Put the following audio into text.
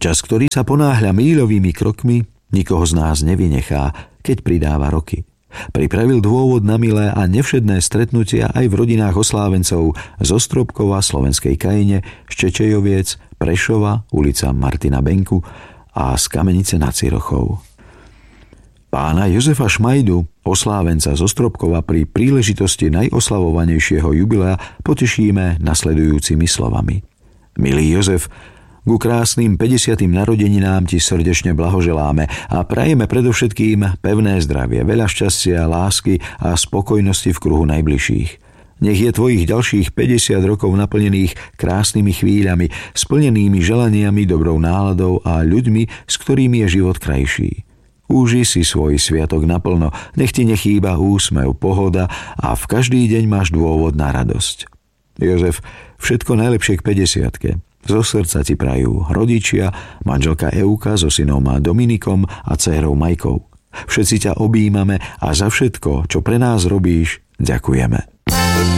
Čas, ktorý sa ponáhľa míľovými krokmi, nikoho z nás nevynechá, keď pridáva roky. Pripravil dôvod na milé a nevšedné stretnutia aj v rodinách oslávencov z Ostróbkova, Slovenskej Kajine, Ščečejoviec, Prešova, ulica Martina Benku a z Kamenice nad Cirochou. Pána Jozefa Šmajdu, oslávenca z Ostróbkova, pri príležitosti najoslavovanejšieho jubilea potešíme nasledujúcimi slovami. Milý Jozef, ku krásnym 50. narodeninám ti srdečne blahoželáme a prajeme predovšetkým pevné zdravie, veľa šťastia, lásky a spokojnosti v kruhu najbližších. Nech je tvojich ďalších 50 rokov naplnených krásnymi chvíľami, splnenými želaniami, dobrou náladou a ľuďmi, s ktorými je život krajší. Úži si svoj sviatok naplno, nech ti nechýba úsmev, pohoda a v každý deň máš dôvod na radosť. Jozef, všetko najlepšie k 50-ke. Zo srdca ti prajú rodičia, manželka Euka so synom Dominikom a dcérou Majkou. Všetci ťa objímame a za všetko, čo pre nás robíš, ďakujeme.